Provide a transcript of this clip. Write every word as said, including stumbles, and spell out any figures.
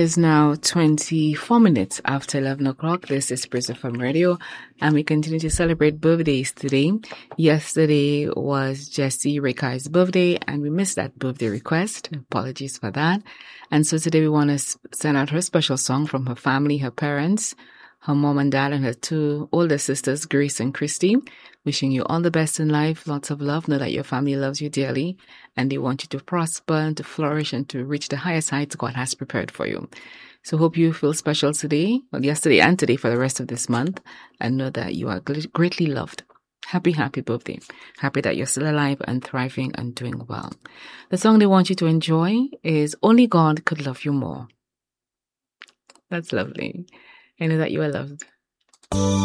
is now twenty-four minutes after eleven o'clock. This is Praise F M Radio, and we continue to celebrate birthdays today. Yesterday was Jesse Rekai's birthday, and we missed that birthday request. Apologies for that. And so today we want to send out her special song from her family, her parents, her mom and dad, and her two older sisters, Grace and Christy. Wishing you all the best in life, lots of love. Know that your family loves you dearly, and they want you to prosper and to flourish and to reach the highest heights God has prepared for you. So hope you feel special today, well, yesterday and today for the rest of this month, and know that you are greatly loved. Happy, happy birthday. Happy that you're still alive and thriving and doing well. The song they want you to enjoy is Only God Could Love You More. That's lovely. I know that you are loved.